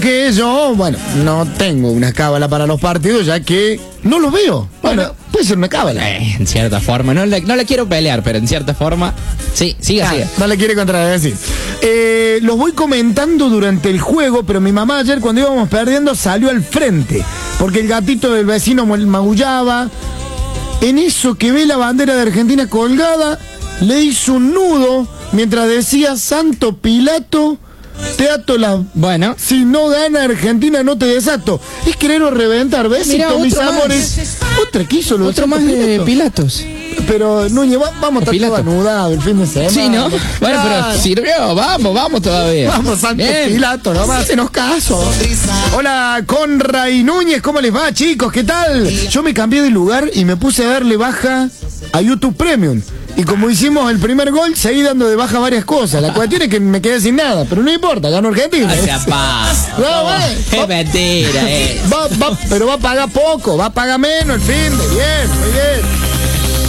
Aunque yo, bueno, no tengo una cábala para los partidos, ya que no los veo. Bueno, puede ser una cábala. En cierta forma, no la quiero pelear, pero en cierta forma, sí, siga. No le quiere contradecir. Los voy comentando durante el juego, pero mi mamá ayer cuando íbamos perdiendo salió al frente, porque el gatito del vecino maullaba. En eso que ve la bandera de Argentina colgada, le hizo un nudo mientras decía: Santo Pilato, te ato la... Bueno. Si no gana Argentina, no te desato. Es quererlo reventar, ¿ves? Mis amores. Otra que hizo lo otro más de Pilatos. Pero, Núñez, vamos a estar todo anudado el fin de semana. Sí, ¿no? Bueno, pero sirvió, vamos todavía. Vamos, Santo Pilato, no más hacenos caso. Hola, Conra y Núñez, ¿cómo les va, chicos? ¿Qué tal? Yo me cambié de lugar y me puse a darle baja a YouTube Premium. Y como hicimos el primer gol, seguí dando de baja varias cosas. La cuestión es que me quedé sin nada, pero no importa, ganó Argentina. Es mentira, pero va a pagar poco, va a pagar menos el fin de bien, muy bien.